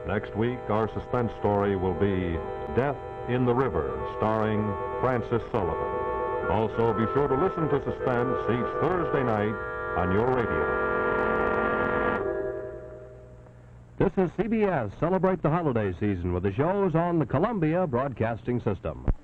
Next week, our suspense story will be Death in the River, starring Francis Sullivan. Also, be sure to listen to Suspense each Thursday night on your radio. This is CBS. Celebrate the holiday season with the shows on the Columbia Broadcasting System.